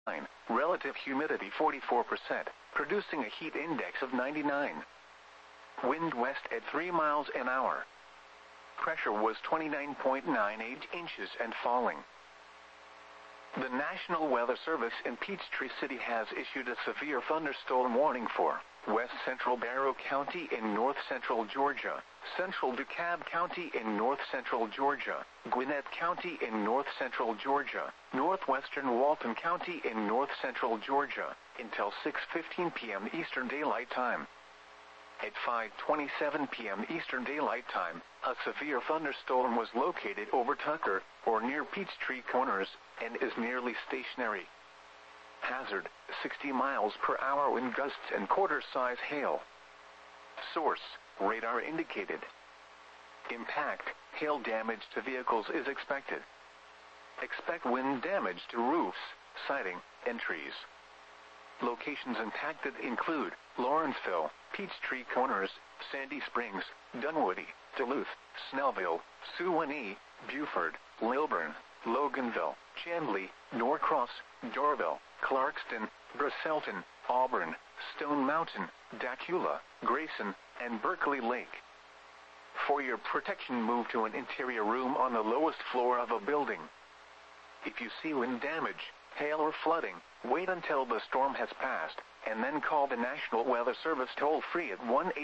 Relative humidity 44%, producing a heat index of 99. Wind west at 3 miles an hour. Pressure was 29.98 inches and falling. The National Weather Service in Peachtree City has issued a severe thunderstorm warning for West Central Barrow County in north-central Georgia, Central DeKalb County in north-central Georgia, Gwinnett County in north-central Georgia, northwestern Walton County in north-central Georgia, until 6:15 p.m. Eastern Daylight Time. At 5:27 p.m. Eastern Daylight Time, a severe thunderstorm was located over Tucker, or near Peachtree Corners, and is nearly stationary. Hazard, 60 miles per hour wind gusts and quarter-size hail. Source, radar indicated. Impact, hail damage to vehicles is expected. Expect wind damage to roofs, siding, and trees. Locations impacted include Lawrenceville, Peachtree Corners, Sandy Springs, Dunwoody, Duluth, Snellville, Suwanee, Buford, Lilburn, Loganville, Chamblee, Norcross, Dorville, Clarkston, Bristolton, Auburn, Stone Mountain, Dacula, Grayson, and Berkeley Lake. For your protection, move to an interior room on the lowest floor of a building. If you see wind damage, hail or flooding, wait until the storm has passed, and then call the National Weather Service toll-free at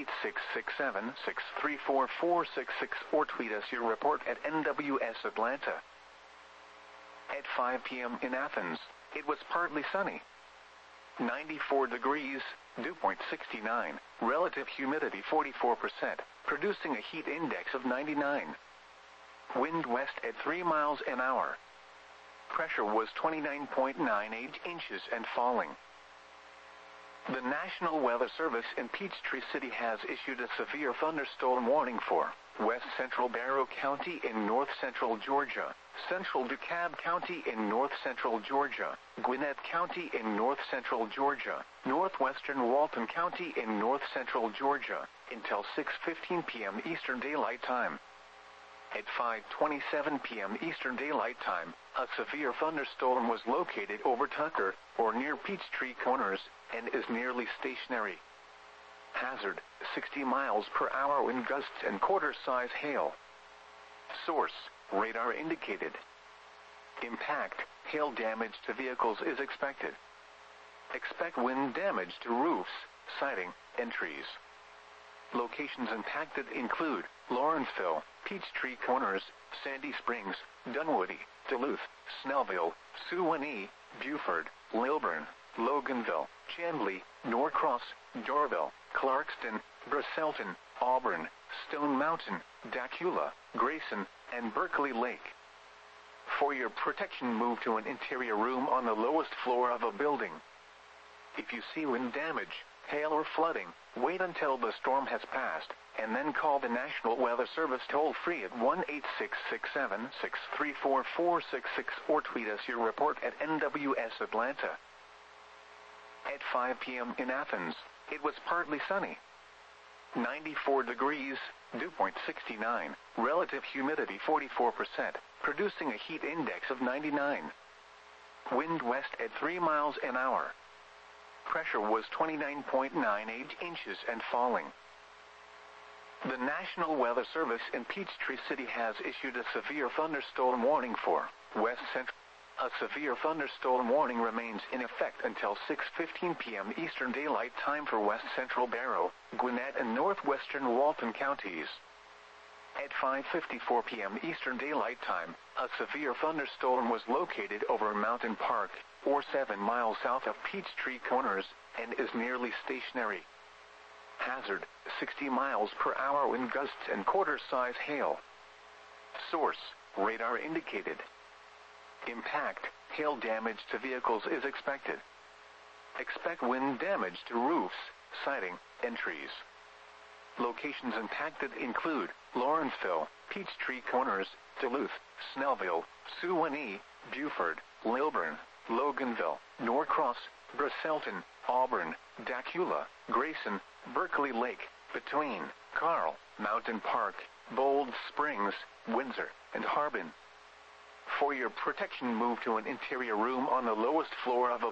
1-866-763-4466 or tweet us your report at NWS Atlanta. At 5 p.m. in Athens, it was partly sunny. 94 degrees, dew point 69, relative humidity 44%, producing a heat index of 99. Wind west at 3 miles an hour. Pressure was 29.98 inches and falling. The National Weather Service in Peachtree City has issued a severe thunderstorm warning for West Central Barrow County in north-central Georgia, Central DeKalb County in north-central Georgia, Gwinnett County in north-central Georgia, northwestern Walton County in north-central Georgia, until 6:15 p.m. Eastern Daylight Time. At 5:27 p.m. Eastern Daylight Time, a severe thunderstorm was located over Tucker, or near Peachtree Corners, and is nearly stationary. Hazard, 60 miles per hour wind gusts and quarter-size hail. Source, radar indicated. Impact, hail damage to vehicles is expected. Expect wind damage to roofs, siding, and trees. Locations impacted include Lawrenceville, Peachtree Corners, Sandy Springs, Dunwoody, Duluth, Snellville, Suwanee, Buford, Lilburn, Loganville, Chamblee, Norcross, Dorville, Clarkston, Bristolton, Auburn, Stone Mountain, Dacula, Grayson, and Berkeley Lake. For your protection, move to an interior room on the lowest floor of a building. If you see wind damage, hail or flooding, wait until the storm has passed, and then call the National Weather Service toll-free at 1-866-763-4466 or tweet us your report at NWS Atlanta. At 5 p.m. in Athens, it was partly sunny. 94 degrees, dew point 69, relative humidity 44%, producing a heat index of 99. Wind west at 3 miles an hour. Pressure was 29.98 inches and falling. The National Weather Service in Peachtree City has issued a severe thunderstorm warning for West Central. A severe thunderstorm warning remains in effect until 6:15 p.m. Eastern Daylight Time for West Central Barrow, Gwinnett, and northwestern Walton counties. At 5:54 p.m. Eastern Daylight Time, a severe thunderstorm was located over Mountain Park, or 7 miles south of Peachtree Corners, and is nearly stationary. Hazard, 60 miles per hour wind gusts and quarter-size hail. Source, radar indicated. Impact, hail damage to vehicles is expected. Expect wind damage to roofs, siding, and trees. Locations impacted include Lawrenceville, Peachtree Corners, Duluth, Snellville, Suwanee, Buford, Lilburn, Loganville, Norcross, Bristolton, Auburn, Dacula, Grayson, Berkeley Lake, between Carl, Mountain Park, Bold Springs, Windsor, and Harbin. For your protection, move to an interior room on the lowest floor of a